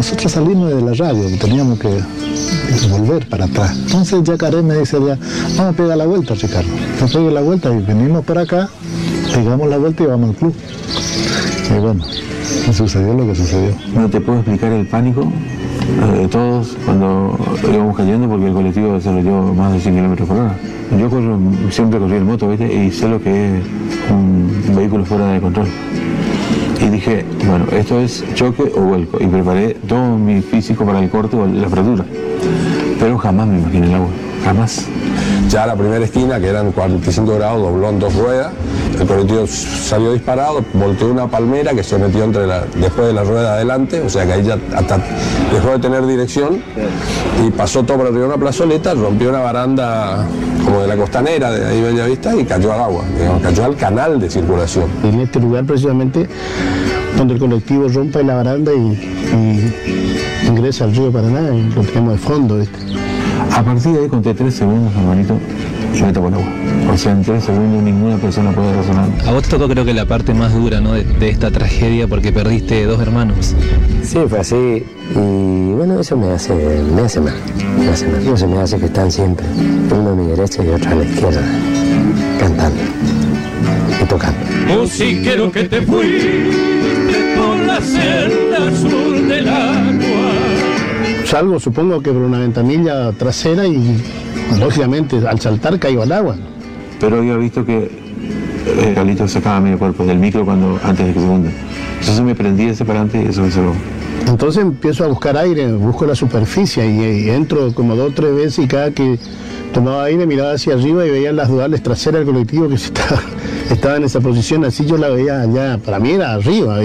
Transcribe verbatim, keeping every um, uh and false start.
nosotros salimos de la radio, teníamos que volver para atrás. Entonces Yacaré me dice ya, vamos a pegar la vuelta, Ricardo. Yo pegué la vuelta y venimos por acá, pegamos la vuelta y vamos al club. Y bueno, me sucedió lo que sucedió. No te puedo explicar el pánico de todos cuando íbamos cayendo porque el colectivo desarrolló más de cien kilómetros por hora. Yo corro, siempre corrí en moto, ¿viste? Y sé lo que es un vehículo fuera de control. Y dije, bueno, esto es choque o vuelco. Y preparé todo mi físico para el corte o la fractura. Pero jamás me imaginé el agua, jamás. Ya la primera esquina, que eran cuarenta y cinco grados, dobló en dos ruedas. El colectivo salió disparado, volteó una palmera que se metió entre la, después de la rueda adelante, o sea que ahí ya hasta dejó de tener dirección y pasó todo por arriba de una plazoleta, rompió una baranda como de la costanera de ahí Bellavista y cayó al agua, digamos, cayó al canal de circulación. En este lugar precisamente donde el colectivo rompe la baranda y, y ingresa al río Paraná y lo tenemos de fondo. ¿Viste? A partir de ahí conté tres segundos, hermanito, y me tocó el agua. O sea, en tres segundos ninguna persona puede razonar. A vos te tocó creo que la parte más dura, ¿no? de, de esta tragedia porque perdiste dos hermanos. Sí, fue así y bueno, eso me hace, me hace mal, me hace mal. Eso me hace que están siempre, uno a mi derecha y otro a la izquierda, cantando y tocando. Musiquero que te fuiste por la celda azul del agua. Salgo, supongo que por una ventanilla trasera y lógicamente al saltar caigo al agua. Pero había visto que el Carlito sacaba medio cuerpo del micro cuando, antes de que se hunda. Entonces me prendí ese parante y eso me salvó. Entonces empiezo a buscar aire, busco la superficie y, y entro como dos o tres veces y cada que tomaba aire miraba hacia arriba y veía las duales traseras del colectivo que estaba, estaba en esa posición, así yo la veía allá, para mí era arriba.